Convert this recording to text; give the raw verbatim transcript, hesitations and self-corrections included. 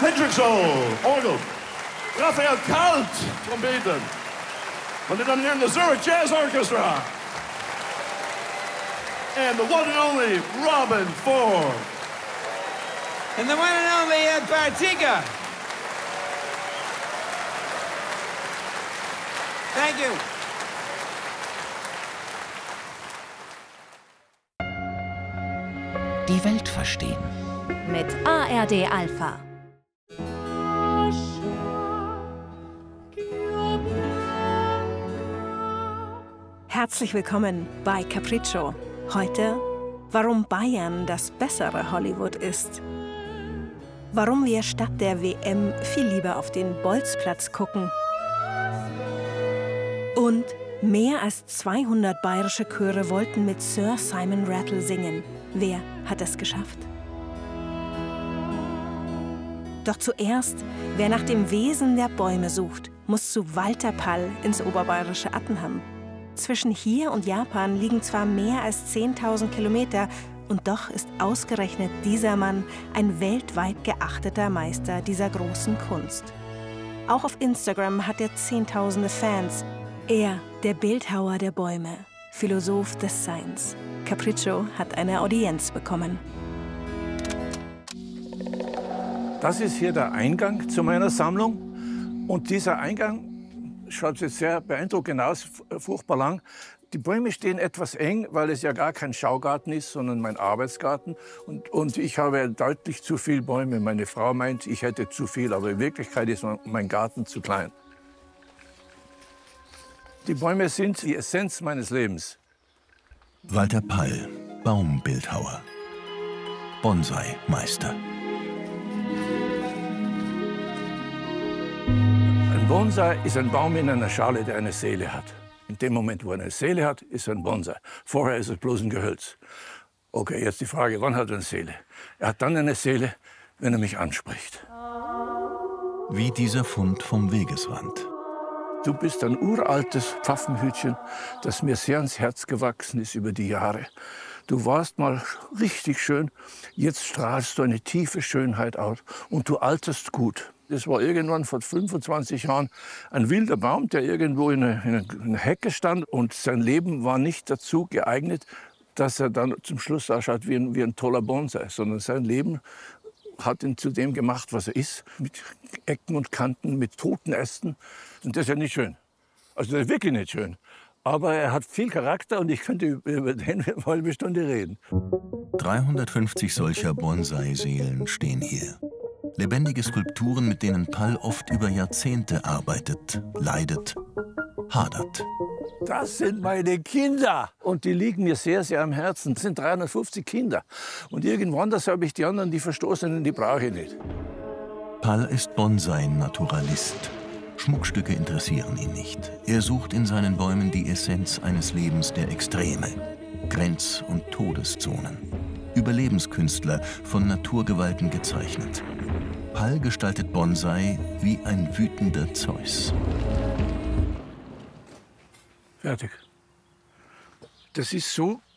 Hendrixol, Orgel. Raphael Kalt, Trompeten. Und die Damen und Herren, the Zurich Jazz Orchestra. And the one and only Robin Ford. And the one and only Ed Bartiga. Thank you. Die Welt verstehen. Mit A R D Alpha. Herzlich willkommen bei Capriccio. Heute, warum Bayern das bessere Hollywood ist. Warum wir statt der W M viel lieber auf den Bolzplatz gucken. Und mehr als zweihundert bayerische Chöre wollten mit Sir Simon Rattle singen. Wer hat es geschafft? Doch zuerst, wer nach dem Wesen der Bäume sucht, muss zu Walter Pall ins oberbayerische Attenham. Zwischen hier und Japan liegen zwar mehr als zehntausend Kilometer, und doch ist ausgerechnet dieser Mann ein weltweit geachteter Meister dieser großen Kunst. Auch auf Instagram hat er zehntausende Fans. Er, der Bildhauer der Bäume, Philosoph des Seins. Capriccio hat eine Audienz bekommen. Das ist hier der Eingang zu meiner Sammlung. Und dieser Eingang schaut jetzt sehr beeindruckend aus, furchtbar lang. Die Bäume stehen etwas eng, weil es ja gar kein Schaugarten ist, sondern mein Arbeitsgarten. Und, und ich habe deutlich zu viele Bäume. Meine Frau meint, ich hätte zu viel, aber in Wirklichkeit ist mein Garten zu klein. Die Bäume sind die Essenz meines Lebens. Walter Pall, Baumbildhauer, Bonsai-Meister. Ein Bonsai ist ein Baum in einer Schale, der eine Seele hat. In dem Moment, wo er eine Seele hat, ist er ein Bonsai. Vorher ist es bloß ein Gehölz. Okay, jetzt die Frage, wann hat er eine Seele? Er hat dann eine Seele, wenn er mich anspricht. Wie dieser Fund vom Wegesrand. Du bist ein uraltes Pfaffenhütchen, das mir sehr ans Herz gewachsen ist über die Jahre. Du warst mal richtig schön, jetzt strahlst du eine tiefe Schönheit aus und du alterst gut. Das war irgendwann vor fünfundzwanzig Jahren ein wilder Baum, der irgendwo in einer, in einer Hecke stand. Und sein Leben war nicht dazu geeignet, dass er dann zum Schluss ausschaut wie ein, wie ein toller Bonsai. Sondern sein Leben hat ihn zu dem gemacht, was er ist. Mit Ecken und Kanten, mit toten Ästen. Und das ist ja nicht schön. Also das ist wirklich nicht schön. Aber er hat viel Charakter und ich könnte über den eine halbe Stunde reden. dreihundertfünfzig solcher Bonsai-Seelen stehen hier. Lebendige Skulpturen, mit denen Pall oft über Jahrzehnte arbeitet, leidet, hadert. Das sind meine Kinder. Und die liegen mir sehr, sehr am Herzen. Das sind dreihundertfünfzig Kinder. Und irgendwann, das habe ich die anderen, die Verstoßenen, die brauche ich nicht. Pall ist Bonsai-Naturalist. Schmuckstücke interessieren ihn nicht. Er sucht in seinen Bäumen die Essenz eines Lebens der Extreme. Grenz- und Todeszonen. Überlebenskünstler, von Naturgewalten gezeichnet. Pall gestaltet Bonsai wie ein wütender Zeus. Fertig. Das ist so,